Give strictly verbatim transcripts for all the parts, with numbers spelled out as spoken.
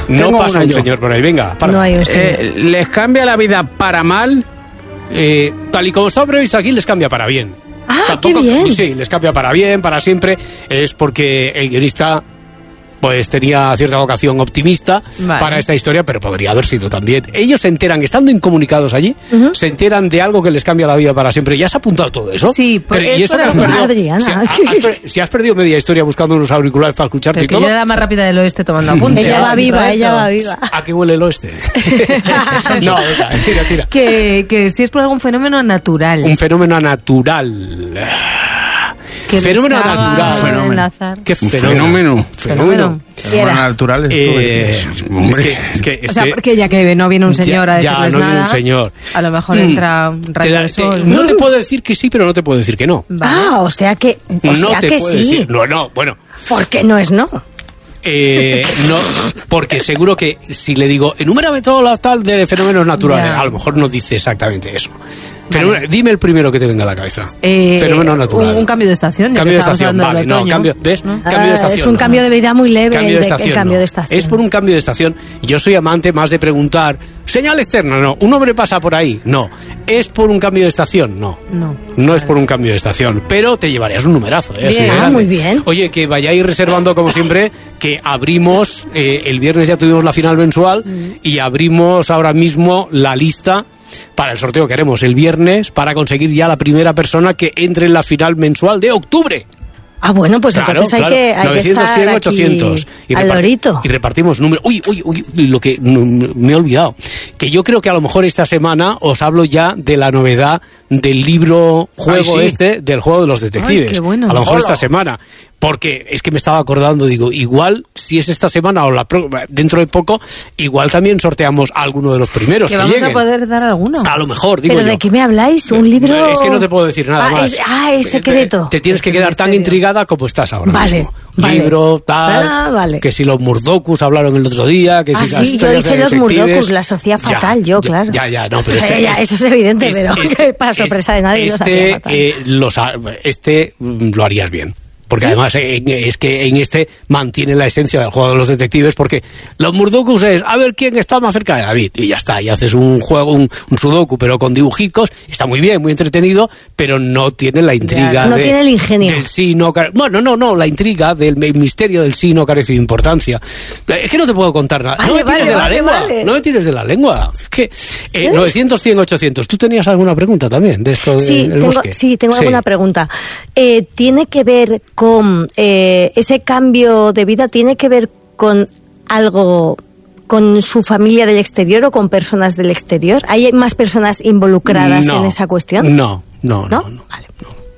No Tengo pasa un yo. señor por ahí, venga. Para. No hay un señor. Eh, ¿Les cambia la vida para mal? Eh, tal y como está previsto aquí, les cambia para bien. Ah, qué bien. Sí, les cambia para bien, para siempre. Es porque el guionista pues tenía cierta vocación optimista Vale. para esta historia, pero podría haber sido también. Ellos se enteran, estando incomunicados allí, uh-huh. se enteran de algo que les cambia la vida para siempre. ¿Ya has apuntado todo eso? Sí, por- pero, es ¿y eso por que has el- perdido? Adriana. Si, ha- has, per- si has perdido media historia buscando unos auriculares para escucharte Pero y que todo, yo era la más rápida del oeste tomando apuntes. Ella va Sí, viva, Roberto. ella va viva. ¿a qué huele el oeste? No, venga, tira, tira. Que, que si es por algún fenómeno natural. Un fenómeno natural. Que fenómeno les haga natural. Fenómeno. enlazar. ¿Qué Un fenómeno? fenómeno. Fenómeno. Fenómenos naturales. Eh, es, es hombre. que, es que, es O sea, que- porque ya que no viene un señor Ya- a ya, decirles no viene nada, un señor. a lo mejor Mm. entra un te rayo da- de te- sol. no te puedo decir que sí, pero no te puedo decir que no. Vale. Ah, o sea que, o no sea te que puedo sí. decir. No, no, bueno. ¿Por qué no es no? Eh, no, porque seguro que si le digo, enumérame todo lo tal de fenómenos naturales, Ya. a lo mejor no dice exactamente eso. Fenómeno- dime el primero que te venga a la cabeza. Eh, Fenómeno natural. Un, un cambio de estación. ya Cambio que de estábamos estación, hablando del vale, no, otoño, cambio, ¿ves? ¿no? Cambio de Ah, estación. es un no. cambio de vida muy leve Cambio el, de de- estación, el cambio no. de estación. Es por un cambio de estación. Yo soy amante más de preguntar, señal externa, no. Un hombre pasa por ahí, no. ¿Es por un cambio de estación? No. No. No es por un cambio de estación, pero te llevarías un numerazo, ¿eh? Así Bien. de Ah, grande. muy bien. Oye, que vayáis reservando como siempre, que abrimos, eh, el viernes ya tuvimos la final mensual y abrimos ahora mismo la lista para el sorteo que haremos el viernes para conseguir ya la primera persona que entre en la final mensual de octubre. Ah, bueno, pues Claro, entonces hay claro. que, hay novecientos, que estar cien, aquí ochocientos. Y, al reparti- lorito. y repartimos números. Uy, uy, uy, uy, lo que no, no, me he olvidado. Que yo creo que a lo mejor esta semana os hablo ya de la novedad del libro juego Ay, sí. este, del juego de los detectives. Ay, qué bueno. A lo mejor Hola. esta semana. Porque es que me estaba acordando, digo, igual si es esta semana o la pro- dentro de poco, igual también sorteamos a alguno de los primeros Que que, vamos lleguen. a poder dar alguno. A lo mejor, digo ¿Pero yo. de qué me habláis? ¿Un libro? Es que no te puedo decir nada ah, más. Es, ah, es secreto. Te, te tienes que Es un quedar tan misterio. intrigada como estás ahora Vale, mismo. vale. Libro, tal, Ah, vale. que si los Murdokus hablaron el otro día, que Ah, si las sí, yo historias hice de los detectives. Murdokus, la asocié fatal, Ya, yo, ya, claro. Ya, ya, no, pero este... Ya, ya, eso es evidente, pero para sorpresa de nadie los hacía Este, fatal. eh, los ha- este mm, lo harías bien. Porque además eh, es que en este mantiene la esencia del juego de los detectives, porque los Murdokus es a ver quién está más cerca de David, y ya está, y haces un juego, un, un sudoku, pero con dibujicos, está muy bien, muy entretenido, pero no tiene la intriga. No de- tiene el ingenio. Del sí, no, care- bueno, no, no, la intriga del el misterio del sí no carece de importancia. Es que no te puedo contar nada. Vale, no me tires vale, de la vale, lengua, vale. no me tires de la lengua. Es que eh, novecientos, cien, ochocientos. ¿Tú tenías alguna pregunta también de esto del Sí, tengo, bosque? sí, tengo alguna pregunta. Eh, ¿Tiene que ver con eh, ese cambio de vida? ¿Tiene que ver con algo, con su familia del exterior o con personas del exterior? ¿Hay más personas involucradas No, en esa cuestión? No, no, no. ¿No? no. Vale.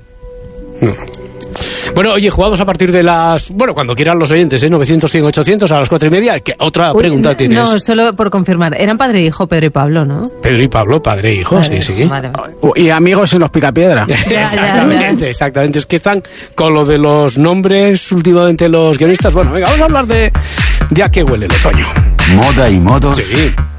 Bueno, oye, jugamos a partir de las... Bueno, cuando quieran los oyentes, ¿eh? novecientos, cien, ochocientos a las cuatro y media. ¿Qué otra Uy, pregunta tienes? No, solo por confirmar. Eran padre e hijo, Pedro y Pablo, ¿no? Pedro y Pablo, padre e hijo, Vale, sí, sí. vale, vale. Y amigos en los Picapiedra. Ya, ya, Exactamente, ya. exactamente. Es que están con lo de los nombres últimamente los guionistas. Bueno, venga, vamos a hablar de, de a qué huele el otoño. Moda y modos Sí.